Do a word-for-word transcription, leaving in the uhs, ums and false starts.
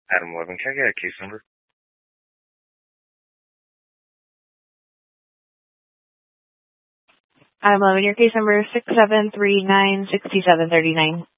Adam eleven, can I get a case number? Adam eleven, your case number is six seven three nine six seven three nine.